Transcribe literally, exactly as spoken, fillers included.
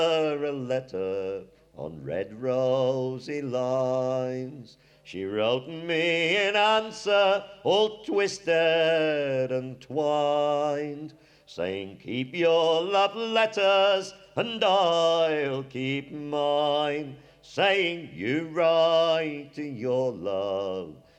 her a letter on red rosy lines. She wrote me an answer all twisted and twined, saying, keep your love letters and I'll keep mine, saying, you write your love